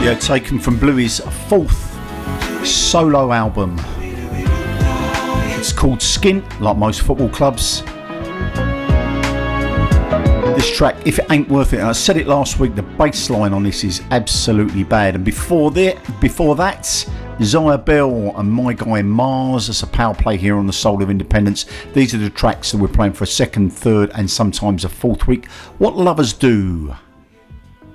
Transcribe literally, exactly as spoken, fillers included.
Yeah, taken from Bluey's fourth solo album. It's called Skint, like most football clubs. This track, If It Ain't Worth It, and I said it last week, the bass line on this is absolutely bad. And before that, before that, Zaya Bell and My Guy Mars. That's a power play here on the Soul of Independence. These are the tracks that we're playing for a second, third, and sometimes a fourth week. What Lovers Do.